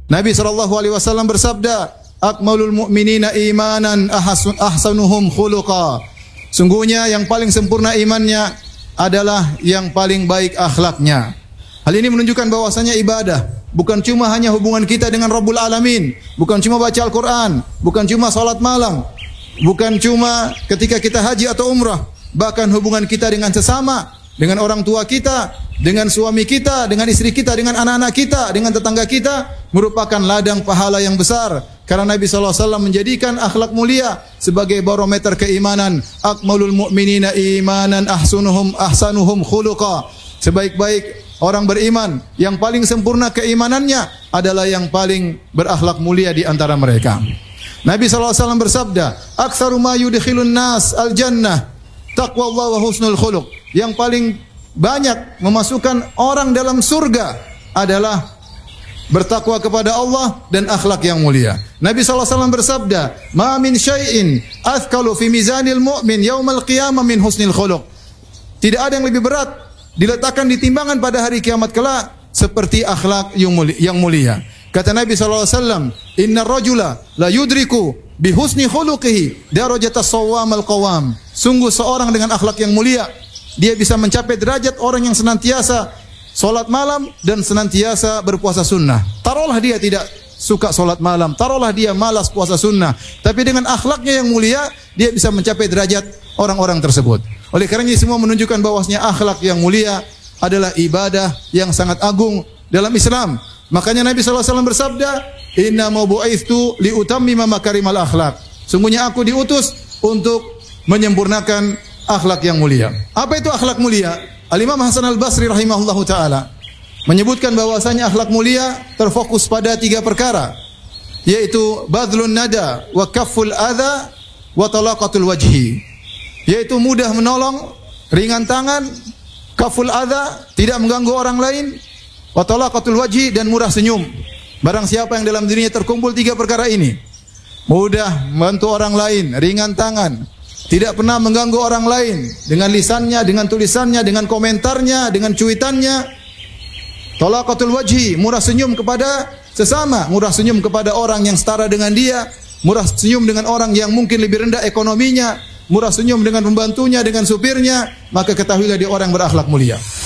Nabi SAW bersabda, akmalul mu'minina imanan ahsanuhum khuluqa. Sungguhnya yang paling sempurna imannya adalah yang paling baik akhlaknya. Hal ini menunjukkan bahwasanya ibadah bukan cuma hanya hubungan kita dengan Rabbul Alamin, bukan cuma baca Al-Quran, bukan cuma salat malam, bukan cuma ketika kita haji atau umrah, bahkan hubungan kita dengan sesama, dengan orang tua kita, dengan suami kita, dengan istri kita, dengan anak-anak kita, dengan tetangga kita, merupakan ladang pahala yang besar. Karena Nabi SAW menjadikan akhlak mulia sebagai barometer keimanan. Akmalul mu'minina imanan ahsanuhum khuluqa. Sebaik-baik orang beriman, yang paling sempurna keimanannya adalah yang paling berakhlak mulia di antara mereka. Nabi SAW bersabda, aktsaru ma yudkhilun nas al-jannah taqwallahu wa husnul khuluq. Yang paling banyak memasukkan orang dalam surga adalah bertakwa kepada Allah dan akhlak yang mulia. Nabi SAW bersabda, ma min syai'in athqalu fi mizanil mu'min yaumal qiyamah min husnil khuluq. Tidak ada yang lebih berat diletakkan di timbangan pada hari kiamat kelak seperti akhlak yang mulia. Kata Nabi SAW, inna rajula la yudriku bi husni khuluqihi darajatas sawwamal qawam. Sungguh seorang dengan akhlak yang mulia, dia bisa mencapai derajat orang yang senantiasa solat malam dan senantiasa berpuasa sunnah. Taruhlah dia tidak suka solat malam, taruhlah dia malas puasa sunnah, tapi dengan akhlaknya yang mulia, dia bisa mencapai derajat orang-orang tersebut. Oleh karena ini semua menunjukkan bahwasanya akhlak yang mulia adalah ibadah yang sangat agung dalam Islam. Makanya Nabi SAW bersabda, inna ma bu'itsu liutammima makarimal akhlak. Sungguhnya aku diutus untuk menyempurnakan akhlak yang mulia. Apa itu akhlak mulia? Al-Imam Hasan Al-Basri rahimahullahu ta'ala menyebutkan bahwasanya akhlak mulia terfokus pada 3 perkara, yaitu badlun nada wa kafful adha wa talaqatul wajhi, yaitu mudah menolong, ringan tangan, kaful adha, tidak mengganggu orang lain, wa talaqatul wajhi, dan murah senyum. Barang siapa yang dalam dirinya terkumpul 3 perkara ini, mudah membantu orang lain, ringan tangan, tidak pernah mengganggu orang lain dengan lisannya, dengan tulisannya, dengan komentarnya, dengan cuitannya, talaqatul wajhi, murah senyum kepada sesama, murah senyum kepada orang yang setara dengan dia, murah senyum dengan orang yang mungkin lebih rendah ekonominya, murah senyum dengan pembantunya, dengan supirnya, maka ketahuilah dia orang berakhlak mulia.